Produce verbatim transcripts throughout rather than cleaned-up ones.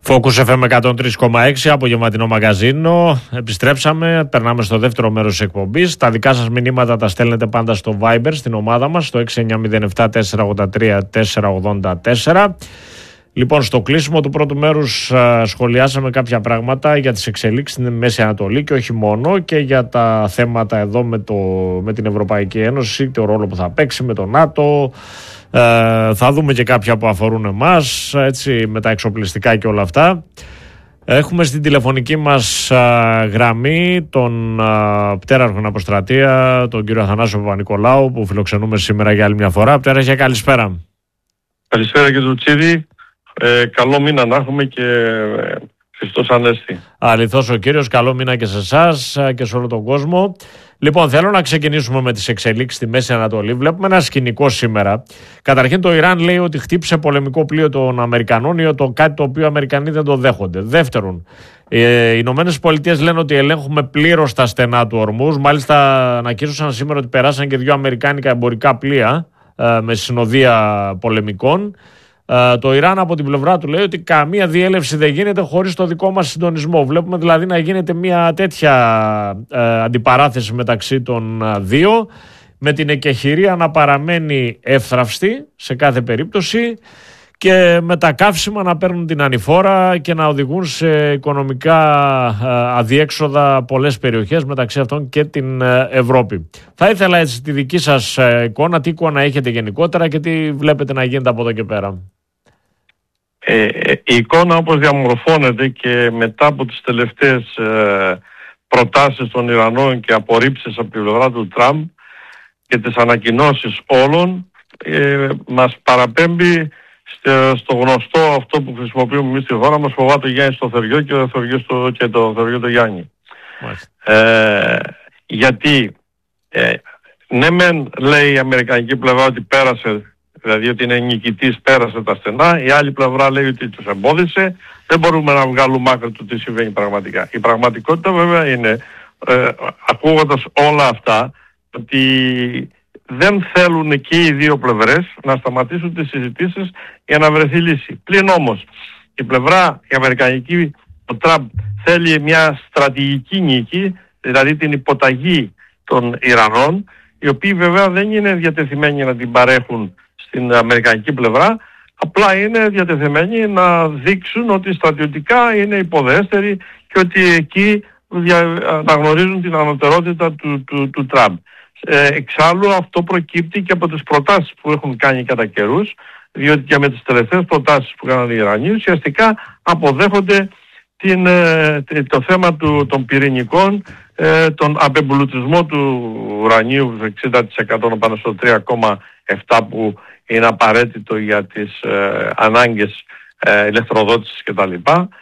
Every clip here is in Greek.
Focus εφ εμ εκατόν τρία κόμμα έξι, απογευματινό μαγαζίνο. Επιστρέψαμε, περνάμε στο δεύτερο μέρος της εκπομπής. Τα δικά σας μηνύματα τα στέλνετε πάντα στο Viber, στην ομάδα μας, στο έξι εννιά μηδέν επτά τέσσερα ογδόντα τρία τέσσερα ογδόντα τέσσερα. Λοιπόν, στο κλείσιμο του πρώτου μέρους α, σχολιάσαμε κάποια πράγματα για τις εξελίξεις στην Μέση Ανατολή και όχι μόνο, και για τα θέματα εδώ με, το, με την Ευρωπαϊκή Ένωση, το ρόλο που θα παίξει με το ΝΑΤΟ. Ε, θα δούμε και κάποια που αφορούν εμάς, έτσι, με τα εξοπλιστικά και όλα αυτά. Έχουμε στην τηλεφωνική μας α, γραμμή τον α, πτέραρχο αποστρατεία, τον κύριο Αθανάσιο Παπα-Νικολάου, που φιλοξενούμε σήμερα για άλλη μια φορά. Πτέραρχε, καλησπέρα. Καλησπέρα και του Τσίδη. Ε, καλό μήνα να έχουμε και ε, Χριστός Ανέστη. Αληθώς ο κύριος, καλό μήνα και σε εσάς και σε όλο τον κόσμο. Λοιπόν, θέλω να ξεκινήσουμε με τις εξελίξεις στη Μέση Ανατολή. Βλέπουμε ένα σκηνικό σήμερα. Καταρχήν, το Ιράν λέει ότι χτύπησε πολεμικό πλοίο των Αμερικανών, ή το κάτι το οποίο οι Αμερικανοί δεν το δέχονται. Δεύτερον, ε, οι Ηνωμένες Πολιτείες λένε ότι ελέγχουμε πλήρως τα στενά του Ορμούζ. Μάλιστα, ανακοίνωσαν σήμερα ότι περάσαν και δύο αμερικάνικα εμπορικά πλοία ε, με συνοδεία πολεμικών. Uh, το Ιράν από την πλευρά του λέει ότι καμία διέλευση δεν γίνεται χωρίς το δικό μας συντονισμό. Βλέπουμε δηλαδή να γίνεται μια τέτοια uh, αντιπαράθεση μεταξύ των uh, δύο, με την εκεχηρία να παραμένει εύθραυστη σε κάθε περίπτωση και με τα καύσιμα να παίρνουν την ανηφόρα και να οδηγούν σε οικονομικά uh, αδιέξοδα πολλές περιοχές, μεταξύ αυτών και την uh, Ευρώπη. Θα ήθελα έτσι τη δική σας uh, εικόνα, τι εικόνα έχετε γενικότερα και τι βλέπετε να γίνεται από εδώ και πέρα. Ε, η εικόνα όπως διαμορφώνεται και μετά από τις τελευταίες ε, προτάσεις των Ιρανών και απορρίψεις από την πλευρά του Τραμπ και τις ανακοινώσεις όλων, ε, μας παραπέμπει στο, στο γνωστό αυτό που χρησιμοποιούμε εμείς στη χώρα μας, φοβάται το Γιάννη στο Θεριό και το Θεριό στο, και το Θεριό το Γιάννη. Ε, γιατί ε, ναι μεν λέει η αμερικανική πλευρά ότι πέρασε, δηλαδή ότι είναι νικητής, πέρασε τα στενά, η άλλη πλευρά λέει ότι τους εμπόδισε. Δεν μπορούμε να βγάλουμε άκρη του τι συμβαίνει πραγματικά. Η πραγματικότητα βέβαια είναι, ε, ακούγοντας όλα αυτά, ότι δεν θέλουν και οι δύο πλευρές να σταματήσουν τις συζητήσεις για να βρεθεί λύση. Πλην όμως η πλευρά, η αμερικανική, ο Τραμπ θέλει μια στρατηγική νίκη, δηλαδή την υποταγή των Ιρανών, οι οποίοι βέβαια δεν είναι διατεθειμένοι να την παρέχουν στην αμερικανική πλευρά, απλά είναι διατεθειμένοι να δείξουν ότι στρατιωτικά είναι υποδέστεροι και ότι εκεί αναγνωρίζουν την ανωτερότητα του, του, του Τραμπ. Ε, εξάλλου αυτό προκύπτει και από τις προτάσεις που έχουν κάνει κατά καιρούς, διότι και με τις τελευταίες προτάσεις που κάνουν οι Ιρανοί ουσιαστικά αποδέχονται την, το θέμα του, των πυρηνικών, τον απεμπλουτισμό του ουρανίου εξήντα τοις εκατό πάνω στο τρία κόμμα επτά που είναι απαραίτητο για τις ε, ανάγκες ε, ηλεκτροδότησης κτλ.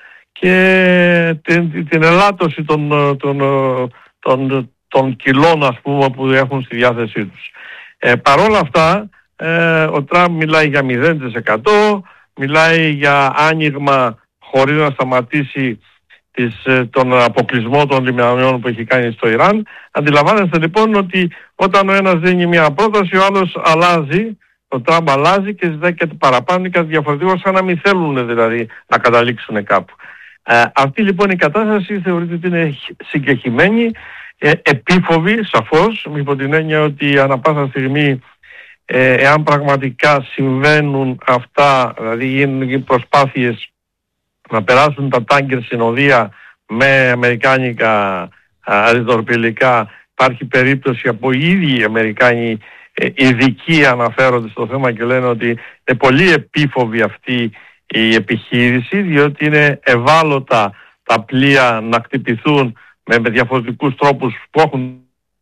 Και την, την ελάττωση των, των, των, των κιλών, ας πούμε, που έχουν στη διάθεσή τους. Ε, Παρ' όλα αυτά ε, ο Τραμπ μιλάει για μηδέν τοις εκατό, μιλάει για άνοιγμα χωρίς να σταματήσει της, τον αποκλεισμό των λιμνανιών που έχει κάνει στο Ιράν. Αντιλαμβάνεστε λοιπόν ότι όταν ο ένας δίνει μια πρόταση, ο άλλος αλλάζει, ο Τραμπ αλλάζει και ζητάει κάτι παραπάνω ή κάτι διαφορετικό, σαν να μην θέλουν δηλαδή να καταλήξουν κάπου. Ε, αυτή λοιπόν η κατάσταση θεωρείται ότι είναι συγκεκριμένη, ε, επίφοβη σαφώς, υπό την έννοια ότι ανά πάσα στιγμή ε, εάν πραγματικά συμβαίνουν αυτά, δηλαδή γίνουν προσπάθειες να περάσουν τα τάγκερ συνοδεία με αμερικάνικα αντιτορπιλικά, υπάρχει περίπτωση από οι ίδιοι οι Αμερικάνοι ε, ειδικοί αναφέρονται στο θέμα και λένε ότι είναι πολύ επίφοβη αυτή η επιχείρηση, διότι είναι ευάλωτα τα πλοία να χτυπηθούν με, με διαφορετικούς τρόπους που έχουν.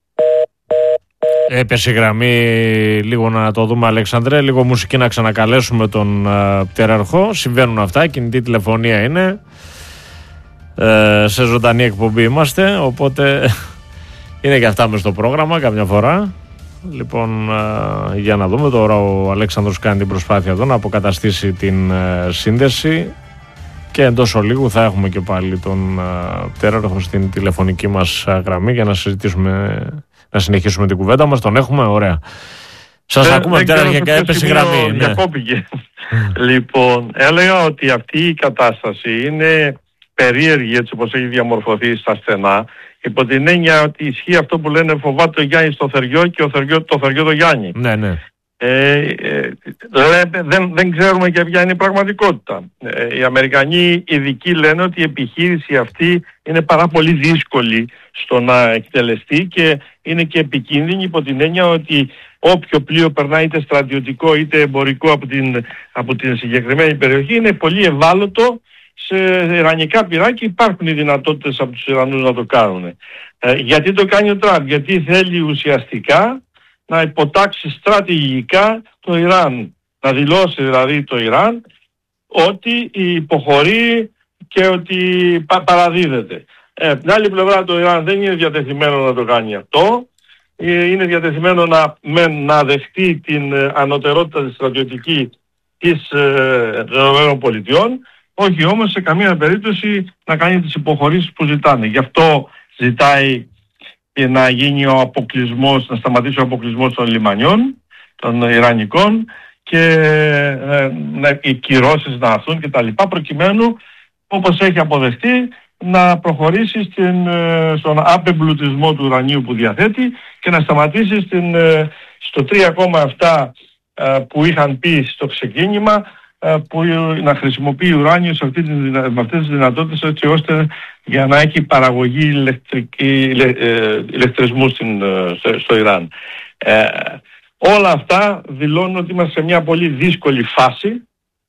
Έπεσε η γραμμή, λίγο να το δούμε, Αλέξανδρε, λίγο μουσική να ξανακαλέσουμε τον uh, πτέραρχο. Συμβαίνουν αυτά, κινητή τηλεφωνία είναι, ε, σε ζωντανή εκπομπή είμαστε, οπότε είναι και αυτά μες στο πρόγραμμα καμιά φορά. Λοιπόν, uh, για να δούμε τώρα, ο Αλέξανδρος κάνει την προσπάθεια εδώ να αποκαταστήσει την uh, σύνδεση και εντός ολίγου θα έχουμε και πάλι τον uh, πτέραρχο στην τηλεφωνική μας uh, γραμμή για να συζητήσουμε, να συνεχίσουμε την κουβέντα μας. Τον έχουμε, ωραία. Σας ακούμε, Πτέραρχε, έπεσε η γραμμή. Ναι. Λοιπόν, έλεγα ότι αυτή η κατάσταση είναι περίεργη έτσι όπως έχει διαμορφωθεί στα στενά, υπό την έννοια ότι ισχύει αυτό που λένε φοβάται ο Γιάννης στο Θεριό και ο Θεριό το Θεριό το Γιάννη. Ναι, ναι. Ε, ε, λέμε, δεν, δεν ξέρουμε και ποια είναι η πραγματικότητα. Ε, οι Αμερικανοί ειδικοί λένε ότι η επιχείρηση αυτή είναι πάρα πολύ δύσκολη στο να εκτελεστεί και είναι και επικίνδυνη υπό την έννοια ότι όποιο πλοίο περνάει είτε στρατιωτικό είτε εμπορικό από την, από την συγκεκριμένη περιοχή είναι πολύ ευάλωτο σε ιρανικά πυρά και υπάρχουν οι δυνατότητες από τους Ιρανούς να το κάνουν. Ε, γιατί το κάνει ο Τραμπ? Γιατί θέλει ουσιαστικά να υποτάξει στρατηγικά το Ιράν. Να δηλώσει δηλαδή το Ιράν ότι υποχωρεί και ότι πα, παραδίδεται. Ε, από την άλλη πλευρά το Ιράν δεν είναι διατεθειμένο να το κάνει αυτό. Ε, είναι διατεθειμένο να, με, να δεχτεί την ε, ανωτερότητα της στρατιωτική της ε, ΗΠΑ, όχι όμως σε καμία περίπτωση να κάνει τις υποχωρήσεις που ζητάνε. Γι' αυτό ζητάει να γίνει ο αποκλεισμός, να σταματήσει ο αποκλεισμός των λιμανιών, των Ιρανικών και ε, να, οι κυρώσεις να έρθουν και τα λοιπά, προκειμένου όπως έχει αποδεχτεί να προχωρήσει στην, στον απεμπλουτισμό του ουρανίου που διαθέτει και να σταματήσει στην, στο τρία κόμμα επτά που είχαν πει στο ξεκίνημα, που να χρησιμοποιεί ουράνιο σε αυτή την, με αυτές τις δυνατότητες έτσι ώστε για να έχει παραγωγή ηλεκτρική, ηλε, ε, ηλεκτρισμού στην, στο, στο Ιράν. Ε, όλα αυτά δηλώνουν ότι είμαστε σε μια πολύ δύσκολη φάση.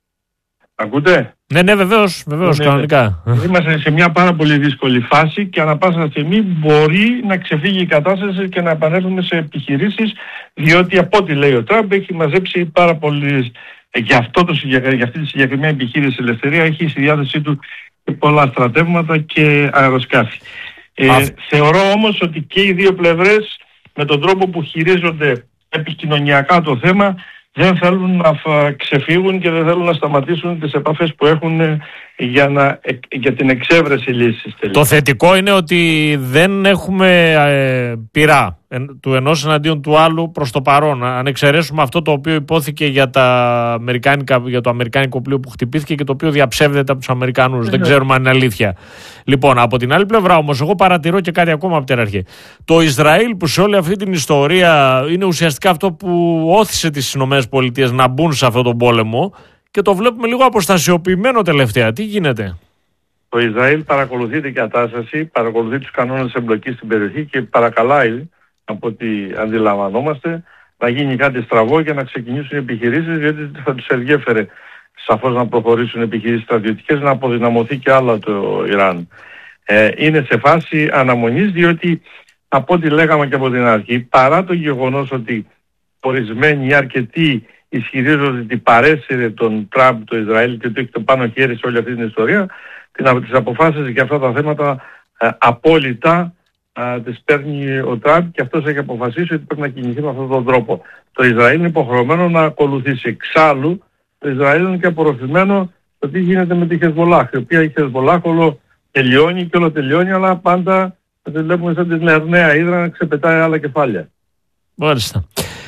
Ακούτε? Ναι, ναι, βεβαίως, βεβαίως, ναι, κανονικά. Είμαστε σε μια πάρα πολύ δύσκολη φάση και ανά πάσα στιγμή μπορεί να ξεφύγει η κατάσταση και να επανέλθουμε σε επιχειρήσεις, διότι από ό,τι λέει ο Τραμπ έχει μαζέψει πάρα πολύ. Για, αυτό το, για αυτή τη συγκεκριμένη επιχείρηση Ελευθερία έχει στη διάθεσή του και πολλά στρατεύματα και αεροσκάφη. Ε, θεωρώ όμως ότι και οι δύο πλευρές με τον τρόπο που χειρίζονται επικοινωνιακά το θέμα δεν θέλουν να ξεφύγουν και δεν θέλουν να σταματήσουν τις επαφές που έχουν για, να, για την εξέβρεση λύσης. Το θετικό είναι ότι δεν έχουμε ε, πειρά του ενός εναντίον του άλλου προς το παρόν. Αν εξαιρέσουμε αυτό το οποίο υπόθηκε για, τα αμερικάνικα, για το αμερικάνικο πλοίο που χτυπήθηκε και το οποίο διαψεύδεται από τους Αμερικανούς. Δεν ξέρουμε αν είναι αλήθεια. Λοιπόν, από την άλλη πλευρά όμως, εγώ παρατηρώ και κάτι ακόμα, Πτέραρχε. Το Ισραήλ που σε όλη αυτή την ιστορία είναι ουσιαστικά αυτό που όθησε τις ΗΠΑ να μπουν σε αυτόν τον πόλεμο και το βλέπουμε λίγο αποστασιοποιημένο τελευταία. Τι γίνεται? Το Ισραήλ παρακολουθεί την κατάσταση, παρακολουθεί τους κανόνες εμπλοκής στην περιοχή και παρακαλάει, από ό,τι αντιλαμβανόμαστε, να γίνει κάτι στραβό για να ξεκινήσουν επιχειρήσεις, διότι θα τους ενδιέφερε σαφώς να προχωρήσουν επιχειρήσεις στρατιωτικές, να αποδυναμωθεί και άλλα το Ιράν. Ε, είναι σε φάση αναμονής, διότι από ό,τι λέγαμε και από την αρχή, παρά το γεγονός ότι ορισμένοι ή αρκετοί ισχυρίζονται ότι παρέσυρε τον Τραμπ το Ισραήλ και το έχει το πάνω χέρι σε όλη αυτή την ιστορία, την, τις αποφάσεις για αυτά τα θέματα ε, απόλυτα ε, τις παίρνει ο Τραμπ και αυτός έχει αποφασίσει ότι πρέπει να κινηθεί με αυτόν τον τρόπο. Το Ισραήλ είναι υποχρεωμένο να ακολουθήσει. Εξάλλου, το Ισραήλ είναι και απορροφημένο το τι γίνεται με τη Χεσμολάχ, η οποία η Χεσμολάχ όλο τελειώνει και όλο τελειώνει, αλλά πάντα τη βλέπουμε σαν την Λερναία Ύδρα να ξεπετάει άλλα κεφάλια. Μάλιστα.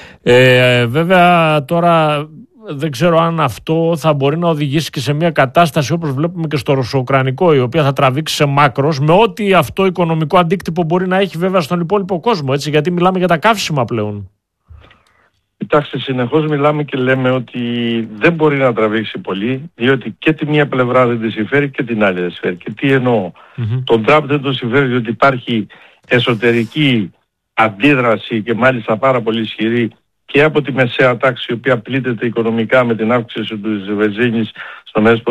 Ε, βέβαια τώρα δεν ξέρω αν αυτό θα μπορεί να οδηγήσει και σε μια κατάσταση όπως βλέπουμε και στο ρωσο-ουκρανικό, η οποία θα τραβήξει σε μάκρος με ό,τι αυτό οικονομικό αντίκτυπο μπορεί να έχει βέβαια στον υπόλοιπο κόσμο, έτσι, γιατί μιλάμε για τα καύσιμα πλέον. Κοιτάξτε, συνεχώς μιλάμε και λέμε ότι δεν μπορεί να τραβήξει πολύ, διότι και τη μία πλευρά δεν τη συμφέρει και την άλλη δεν συμφέρει. Και τι εννοώ? Mm-hmm. Τον Τραμπ δεν το συμφέρει διότι υπάρχει εσωτερική αντίδραση και μάλιστα πάρα πολύ ισχυρή και από τη μεσαία τάξη, η οποία πλήττεται οικονομικά με την αύξηση του βενζίνης στις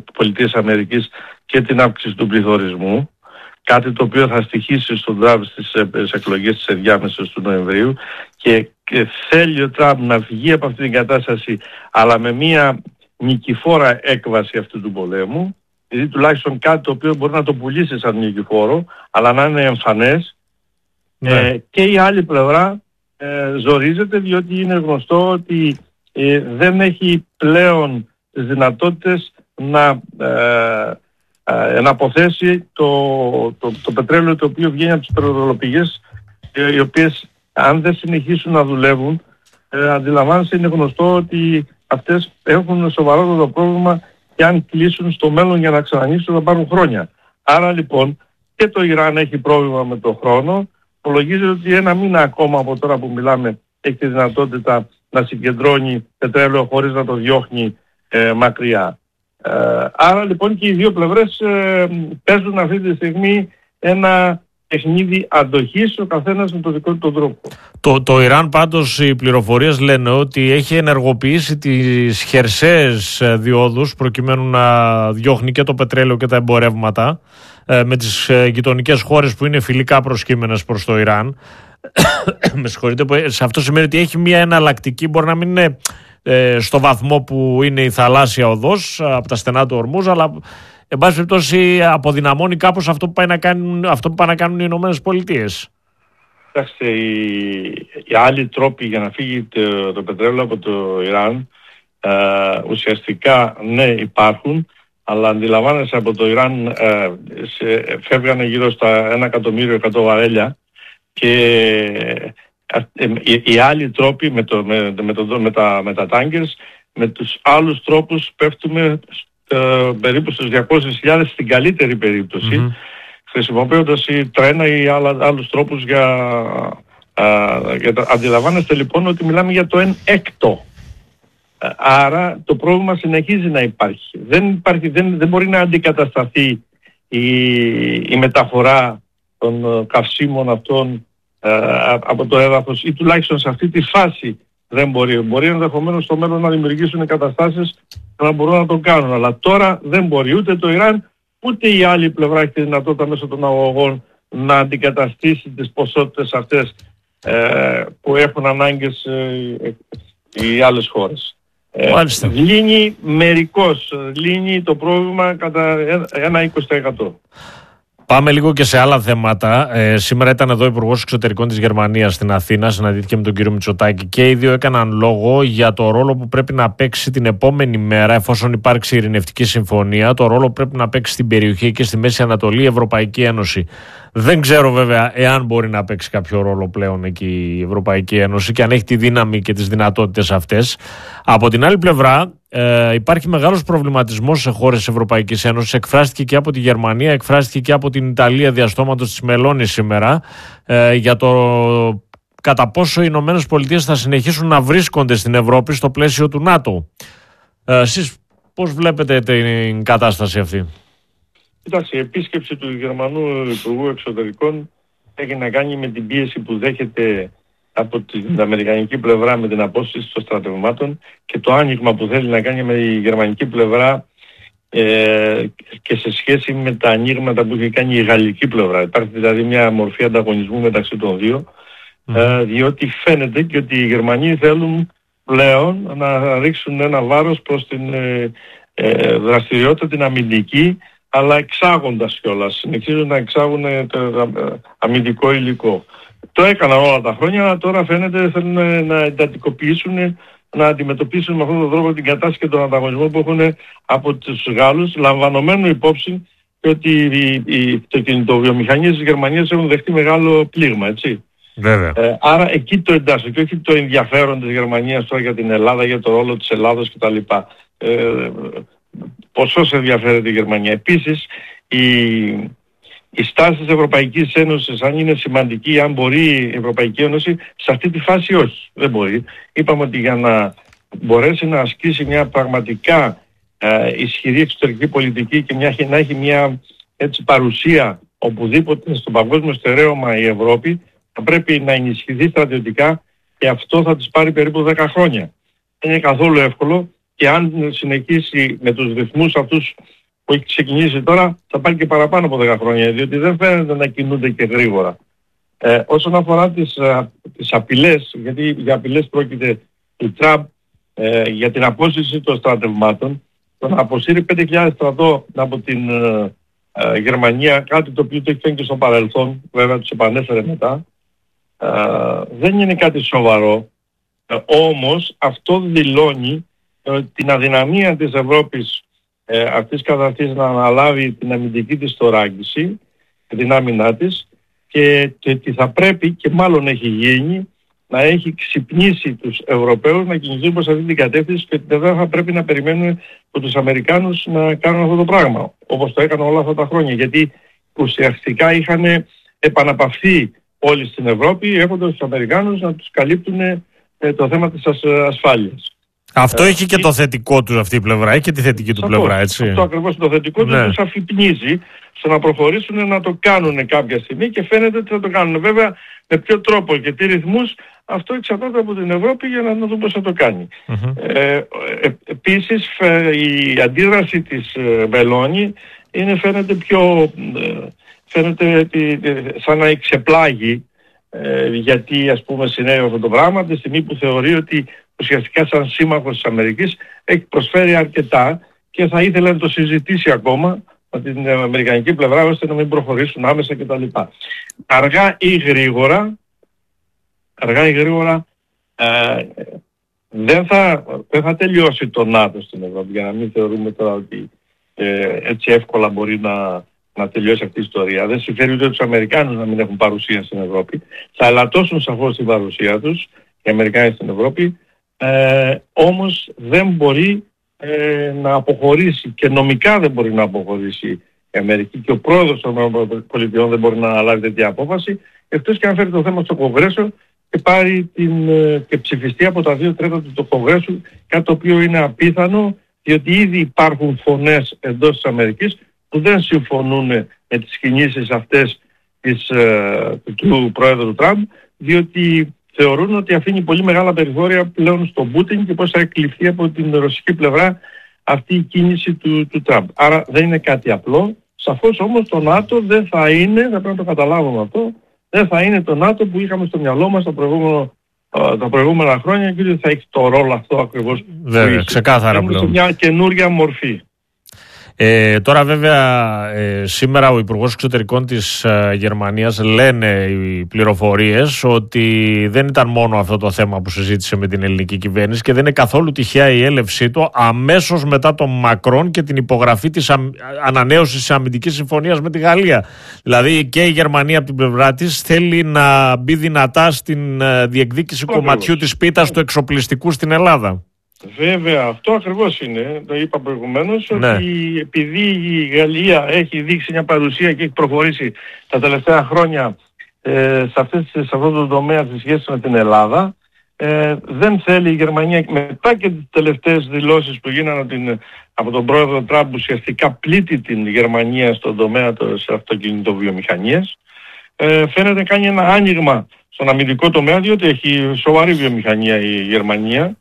ΗΠΑ και την αύξηση του πληθωρισμού. Κάτι το οποίο θα στοιχήσει στον Τραμπ στις εκλογές της ενδιάμεσης του Νοεμβρίου και, και θέλει ο Τραμπ να βγει από αυτή την κατάσταση, αλλά με μια νικηφόρα έκβαση αυτού του πολέμου, δηλαδή τουλάχιστον κάτι το οποίο μπορεί να το πουλήσει σαν νικηφόρο, αλλά να είναι εμφανές. Ναι. Ε, και η άλλη πλευρά ε, ζορίζεται, διότι είναι γνωστό ότι ε, δεν έχει πλέον τις δυνατότητες να, ε, ε, να αποθέσει το, το, το πετρέλαιο το οποίο βγαίνει από τις πετρελαιοπηγές, ε, οι οποίες αν δεν συνεχίσουν να δουλεύουν ε, αντιλαμβάνεστε, είναι γνωστό ότι αυτές έχουν σοβαρότατο πρόβλημα και αν κλείσουν στο μέλλον για να ξανανοίξουν θα πάρουν χρόνια. Άρα λοιπόν και το Ιράν έχει πρόβλημα με το χρόνο. Υπολογίζεται ότι ένα μήνα ακόμα από τώρα που μιλάμε έχει τη δυνατότητα να συγκεντρώνει πετρέλαιο χωρίς να το διώχνει ε, μακριά. Ε, άρα λοιπόν και οι δύο πλευρές ε, παίζουν αυτή τη στιγμή ένα παιχνίδι αντοχής, ο καθένας με τον δικό του τον τρόπο. Το, το Ιράν πάντως, οι πληροφορίες λένε ότι έχει ενεργοποιήσει τις χερσαίες διόδους προκειμένου να διώχνει και το πετρέλαιο και τα εμπορεύματα ε, με τις ε, γειτονικές χώρες που είναι φιλικά προσκύμενες προς το Ιράν. Με συγχωρείτε, σε αυτό σημαίνει ότι έχει μια εναλλακτική, μπορεί να μην είναι ε, στο βαθμό που είναι η θαλάσσια οδός από τα στενά του Ορμούζ, αλλά εν πάση περιπτώσει αποδυναμώνει κάπως αυτό που πάει να κάνουν, αυτό που πάνε να κάνουν οι Ηνωμένες Πολιτείες. Κοιτάξτε, οι, οι άλλοι τρόποι για να φύγει το, το πετρέλαιο από το Ιράν ε, ουσιαστικά ναι υπάρχουν, αλλά αντιλαμβάνεσαι από το Ιράν ε, σε, φεύγανε γύρω στα ένα εκατομμύριο εκατό βαρέλια και ε, οι, οι άλλοι τρόποι με, το, με, με, το, με τα, με τα τάγκερς, με τους άλλους τρόπους πέφτουμε ε, περίπου στους διακόσιες χιλιάδες στην καλύτερη περίπτωση, mm-hmm. χρησιμοποιώντας ή τρένα ή άλλα, άλλους τρόπους για, α, για τα... Αντιλαμβάνεστε λοιπόν ότι μιλάμε για το εν έκτο. Άρα το πρόβλημα συνεχίζει να υπάρχει. Δεν, υπάρχει, δεν, δεν μπορεί να αντικατασταθεί η, η μεταφορά των καυσίμων αυτών α, από το έδαφος, ή τουλάχιστον σε αυτή τη φάση δεν μπορεί. Μπορεί ενδεχομένως στο μέλλον να δημιουργήσουν καταστάσεις να μπορούν να το κάνουν. Αλλά τώρα δεν μπορεί ούτε το Ιράν ούτε η άλλη πλευρά έχει τη δυνατότητα μέσω των αγωγών να αντικαταστήσει τις ποσότητες αυτές ε, που έχουν ανάγκες ε, οι άλλες χώρες. Ε, λύνει μερικώς, λύνει το πρόβλημα κατά ένα είκοσι τοις εκατό. Πάμε λίγο και σε άλλα θέματα. Ε, σήμερα ήταν εδώ ο Υπουργός Εξωτερικών της Γερμανίας στην Αθήνα, συναντήθηκε με τον κύριο Μητσοτάκη και οι δύο έκαναν λόγο για το ρόλο που πρέπει να παίξει την επόμενη μέρα, εφόσον υπάρξει ειρηνευτική συμφωνία, το ρόλο που πρέπει να παίξει στην περιοχή και στη Μέση Ανατολή η Ευρωπαϊκή Ένωση. Δεν ξέρω βέβαια εάν μπορεί να παίξει κάποιο ρόλο πλέον εκεί η Ευρωπαϊκή Ένωση και αν έχει τη δύναμη και τις δυνατότητες αυτές. Από την άλλη πλευρά, ε, υπάρχει μεγάλος προβληματισμός σε χώρες της Ευρωπαϊκής Ένωσης. Εκφράστηκε και από τη Γερμανία, εκφράστηκε και από την Ιταλία διαστόματος της Μελώνη σήμερα, ε, για το κατά πόσο οι Ηνωμένες Πολιτείες θα συνεχίσουν να βρίσκονται στην Ευρώπη στο πλαίσιο του ΝΑΤΟ. Ε, εσείς πώς βλέπετε την κατάσταση αυτή? Κοιτάξτε, η επίσκεψη του Γερμανού Υπουργού Εξωτερικών έχει να κάνει με την πίεση που δέχεται από την αμερικανική πλευρά με την απόσυρση των στρατευμάτων και το άνοιγμα που θέλει να κάνει με η γερμανική πλευρά ε, και σε σχέση με τα ανοίγματα που έχει κάνει η γαλλική πλευρά. Υπάρχει δηλαδή μια μορφή ανταγωνισμού μεταξύ των δύο, mm. ε, διότι φαίνεται και ότι οι Γερμανοί θέλουν πλέον να ρίξουν ένα βάρος προς την ε, ε, δραστηριότητα την αμυντική, αλλά εξάγοντας κιόλας, συνεχίζουν να εξάγουν το αμυντικό υλικό. Το έκαναν όλα τα χρόνια, αλλά τώρα φαίνεται θέλουν να εντατικοποιήσουν, να αντιμετωπίσουν με αυτόν τον τρόπο την κατάσταση και τον ανταγωνισμό που έχουν από τους Γάλλους, λαμβανομένου υπόψη και ότι οι, οι αυτοκινητοβιομηχανίες της Γερμανίας έχουν δεχτεί μεγάλο πλήγμα, έτσι. Βέβαια. Ε, άρα εκεί το εντάσσω και όχι το ενδιαφέρον της Γερμανίας τώρα για την Ελλάδα, για το ρόλο της Ελλάδος κτλ. Ε, ποσός ενδιαφέρεται η Γερμανία. Επίσης, η, η στάση της Ευρωπαϊκής Ένωσης, αν είναι σημαντική, αν μπορεί η Ευρωπαϊκή Ένωση, σε αυτή τη φάση όχι, δεν μπορεί. Είπαμε ότι για να μπορέσει να ασκήσει μια πραγματικά ε, ισχυρή εξωτερική πολιτική και μια, να έχει μια έτσι, παρουσία οπουδήποτε στο παγκόσμιο στερέωμα η Ευρώπη, θα πρέπει να ενισχυθεί στρατιωτικά και αυτό θα της πάρει περίπου δέκα χρόνια. Δεν είναι καθόλου εύκολο. Και αν συνεχίσει με τους ρυθμούς αυτούς που έχει ξεκινήσει τώρα, θα πάρει και παραπάνω από δέκα χρόνια, διότι δεν φαίνεται να κινούνται και γρήγορα. Ε, όσον αφορά τις, α, τις απειλές, γιατί για απειλές πρόκειται του Τραμπ ε, για την απόσυρση των στρατευμάτων, το να αποσύρει πέντε χιλιάδες στρατό από την ε, ε, Γερμανία, κάτι το οποίο το έχει κάνει και στο παρελθόν, βέβαια τους επανέφερε μετά, ε, δεν είναι κάτι σοβαρό, ε, όμως αυτό δηλώνει την αδυναμία της Ευρώπης ε, αυτής καθ' αυτής να αναλάβει την αμυντική της θωράκιση, την άμυνά της και ότι θα πρέπει και μάλλον έχει γίνει να έχει ξυπνήσει τους Ευρωπαίους να κινηθούν προς αυτή την κατεύθυνση και δεν θα πρέπει να περιμένουμε από τους Αμερικάνους να κάνουν αυτό το πράγμα, όπως το έκαναν όλα αυτά τα χρόνια. Γιατί ουσιαστικά είχαν επαναπαυθεί όλοι στην Ευρώπη, έχοντας τους Αμερικάνους να τους καλύπτουν ε, το θέμα της ασ, ασφάλειας. Αυτό ε, έχει και το θετικό του αυτή η πλευρά, έχει και τη θετική του αυτό, πλευρά, έτσι. Αυτό ακριβώς το θετικό ναι. του τους αφυπνίζει στο να προχωρήσουν να το κάνουν κάποια στιγμή και φαίνεται ότι θα το κάνουν. Βέβαια, με ποιο τρόπο και τι ρυθμούς, αυτό εξαρτάται από την Ευρώπη για να δούμε πώς θα το κάνει. Mm-hmm. Ε, ε, επίσης, η αντίδραση της Μελώνη είναι φαίνεται πιο... φαίνεται σαν να εξεπλάγει ε, γιατί ας πούμε συνέβη αυτό το πράγμα τη στιγμή που θεωρεί ότι ουσιαστικά σαν σύμμαχος της Αμερικής έχει προσφέρει αρκετά και θα ήθελε να το συζητήσει ακόμα με την αμερικανική πλευρά ώστε να μην προχωρήσουν άμεσα κτλ. Αργά ή γρήγορα, αργά ή γρήγορα ε, δεν, θα, δεν θα τελειώσει το ΝΑΤΟ στην Ευρώπη, για να μην θεωρούμε τώρα ότι ε, έτσι εύκολα μπορεί να, να τελειώσει αυτή η ιστορία. Δεν συμφέρει ούτε τους Αμερικάνους να μην έχουν παρουσία στην Ευρώπη. Θα ελαττώσουν σαφώς την παρουσία τους οι Αμερικάνοι στην Ευρώπη, ε, όμως δεν μπορεί ε, να αποχωρήσει και νομικά δεν μπορεί να αποχωρήσει η Αμερική και ο πρόεδρος των ΗΠΑ δεν μπορεί να αναλάβει τέτοια απόφαση, εκτός και αν φέρει το θέμα στο Κογκρέσο και πάρει την, και ψηφιστεί από τα δύο τρίτα του Κογκρέσου, κάτι το οποίο είναι απίθανο, διότι ήδη υπάρχουν φωνές εντός της Αμερικής που δεν συμφωνούν με τις κινήσεις αυτές της, του πρόεδρου Τραμπ, διότι θεωρούν ότι αφήνει πολύ μεγάλα περιθώρια πλέον στον Πούτιν και πώς θα εκλειφθεί από την ρωσική πλευρά αυτή η κίνηση του, του Τραμπ. Άρα δεν είναι κάτι απλό. Σαφώς όμως το ΝΑΤΟ δεν θα είναι, θα πρέπει να το καταλάβουμε αυτό, δεν θα είναι το ΝΑΤΟ που είχαμε στο μυαλό μας το προηγούμενο, τα προηγούμενα χρόνια και δεν θα έχει το ρόλο αυτό ακριβώς. Βέβαια, ξεκάθαρα πλέον. Σε μια καινούρια μορφή. Ε, τώρα βέβαια ε, σήμερα ο Υπουργός Εξωτερικών της ε, Γερμανίας λένε οι πληροφορίες ότι δεν ήταν μόνο αυτό το θέμα που συζήτησε με την ελληνική κυβέρνηση και δεν είναι καθόλου τυχαία η έλευσή του αμέσως μετά τον Μακρόν και την υπογραφή της α, ανανέωσης της αμυντικής συμφωνίας με τη Γαλλία. Δηλαδή και η Γερμανία από την πλευρά της θέλει να μπει δυνατά στην ε, διεκδίκηση oh, κομματιού oh. της πίτας του εξοπλιστικού στην Ελλάδα. Βέβαια, αυτό ακριβώς είναι, το είπα προηγουμένως, ναι. ότι επειδή η Γαλλία έχει δείξει μια παρουσία και έχει προχωρήσει τα τελευταία χρόνια ε, σε, αυτές, σε αυτό το τομέα της σχέσης με την Ελλάδα, ε, δεν θέλει η Γερμανία, μετά και τις τελευταίες δηλώσεις που γίνανε από, την, από τον πρόεδρο Τραμπ, ουσιαστικά πλήττει την Γερμανία στον τομέα της αυτοκινητοβιομηχανίας, ε, φαίνεται κάνει ένα άνοιγμα στον αμυντικό τομέα, διότι έχει σοβαρή βιομηχανία η Γερμανία,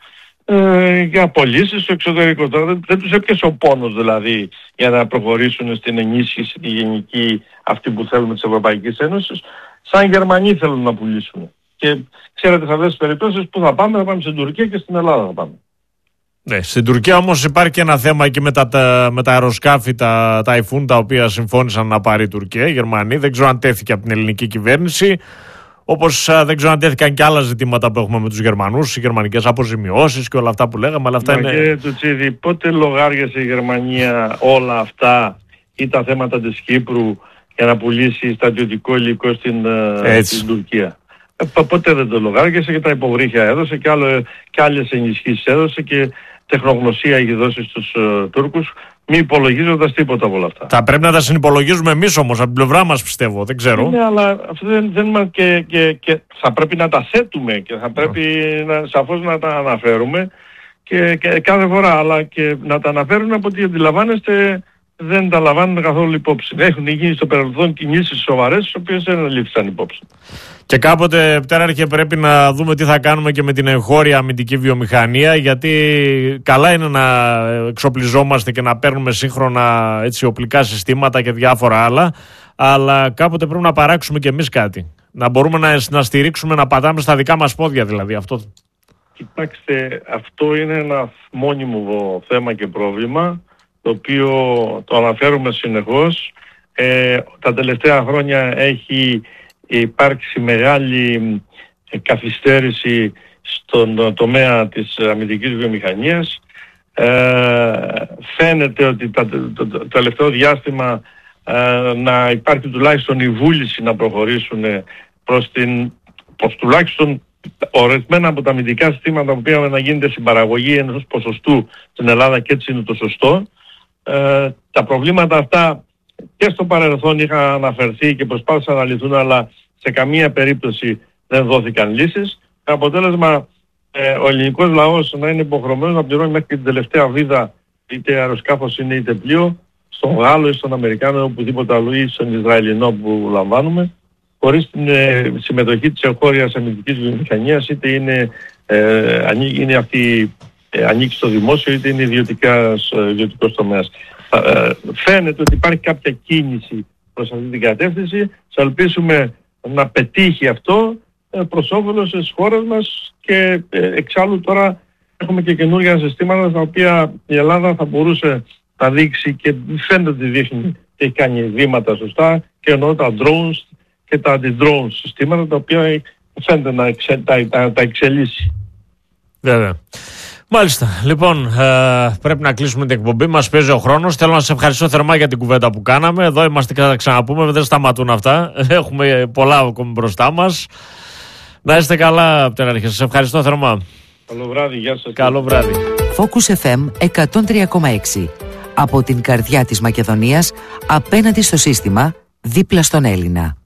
Ε, για απολύσεις στο εξωτερικό. Τώρα δεν, δεν τους έπιασε ο πόνος δηλαδή για να προχωρήσουν στην ενίσχυση τη γενική αυτή που θέλουμε της Ευρωπαϊκής Ένωσης. Σαν Γερμανοί θέλουν να πουλήσουν. Και ξέρετε σε αυτές τις περιπτώσεις που θα πάμε, θα πάμε στην Τουρκία και στην Ελλάδα θα πάμε. Ναι, στην Τουρκία όμως υπάρχει και ένα θέμα και με τα, τα, με τα αεροσκάφη, τα, τα Typhoon, τα οποία συμφώνησαν να πάρει η Τουρκία, οι Γερμανοί. Δεν ξέρω αν τέθηκε από την ελληνική κυβέρνηση. Όπως δεν ξέρω αν τέθηκαν και άλλα ζητήματα που έχουμε με τους Γερμανούς, οι γερμανικές αποζημιώσεις και όλα αυτά που λέγαμε. Αλλά αυτά Μα είναι... Κύριε Τουτσίδη, πότε λογάριασε η Γερμανία όλα αυτά ή τα θέματα της Κύπρου για να πουλήσει στρατιωτικό υλικό στην, στην Τουρκία? Ε, ποτέ δεν το λογάριασε και τα υποβρύχια έδωσε και, άλλο, και άλλες ενισχύσεις έδωσε και τεχνογνωσία έχει δώσει στους uh, Τούρκους, μη υπολογίζοντας τίποτα από όλα αυτά. Θα πρέπει να τα συνυπολογίζουμε εμείς όμως, από την πλευρά μας πιστεύω, δεν ξέρω. Ναι, αλλά αυτό δεν, δεν και, και, και θα πρέπει να τα θέτουμε και θα πρέπει να, σαφώς να τα αναφέρουμε και, και κάθε φορά, αλλά και να τα αναφέρουν από ότι αντιλαμβάνεστε δεν τα λαμβάνουν καθόλου υπόψη. Έχουν γίνει στο παρελθόν κινήσεις σοβαρές, τις οποίες δεν λήφθησαν υπόψη. Και κάποτε, πτέραρχε, πρέπει να δούμε τι θα κάνουμε και με την εγχώρια αμυντική βιομηχανία, γιατί καλά είναι να εξοπλιζόμαστε και να παίρνουμε σύγχρονα έτσι, οπλικά συστήματα και διάφορα άλλα, αλλά κάποτε πρέπει να παράξουμε και εμείς κάτι. Να μπορούμε να, να στηρίξουμε, να πατάμε στα δικά μας πόδια δηλαδή. Αυτό. Κοιτάξτε, αυτό είναι ένα μόνιμο θέμα και πρόβλημα, το οποίο το αναφέρουμε συνεχώς. Ε, τα τελευταία χρόνια έχει υπάρξει μεγάλη καθυστέρηση στον τομέα της αμυντικής βιομηχανίας. Ε, φαίνεται ότι τα, το, το, το τελευταίο διάστημα ε, να υπάρχει τουλάχιστον η βούληση να προχωρήσουν προς, την, προς τουλάχιστον ορισμένα από τα αμυντικά συστήματα που πήγαμε να γίνεται συμπαραγωγή ενός ποσοστού στην Ελλάδα, και έτσι είναι το σωστό. Ε, τα προβλήματα αυτά και στο παρελθόν είχαν αναφερθεί και προσπάθησαν να λυθούν, αλλά σε καμία περίπτωση δεν δόθηκαν λύσεις. Με αποτέλεσμα ε, ο ελληνικός λαός να είναι υποχρεωμένος να πληρώνει μέχρι και την τελευταία βίδα, είτε αεροσκάφος είναι είτε πλοίο, στον Γάλλο ή στον Αμερικάνο, οπουδήποτε αλλού, ή στον Ισραηλινό που λαμβάνουμε, χωρίς την ε, συμμετοχή της εγχώριας αμυντικής βιομηχανίας, είτε είναι, ε, είναι αυτή ε, ανήκει στο δημόσιο, είτε είναι ιδιωτικός, ιδιωτικός τομέας. Ε, φαίνεται ότι υπάρχει κάποια κίνηση προς αυτή την κατεύθυνση. Θα ελπίσουμε να πετύχει αυτό ε, προς όφελος της χώρας μας, και ε, εξάλλου τώρα έχουμε και καινούργια συστήματα τα οποία η Ελλάδα θα μπορούσε να δείξει, και φαίνεται ότι δείχνει και έχει κάνει βήματα σωστά, και εννοώ τα drones και τα anti-drone συστήματα, τα οποία φαίνεται να εξε, τα, τα, τα εξελίσσει. Βέβαια. Μάλιστα. Λοιπόν, ε, πρέπει να κλείσουμε την εκπομπή. Μας παίζει ο χρόνος. Θέλω να σας ευχαριστώ θερμά για την κουβέντα που κάναμε. Εδώ είμαστε και θα τα ξαναπούμε. Δεν σταματούν αυτά. Έχουμε πολλά ακόμη μπροστά μας. Να είστε καλά από την αρχή. Σας ευχαριστώ θερμά. Καλό βράδυ. Γεια σας. Καλό βράδυ. Focus εφ εμ εκατόν τρία κόμμα έξι. Από την καρδιά της Μακεδονίας, απέναντι στο σύστημα, δίπλα στον Έλληνα.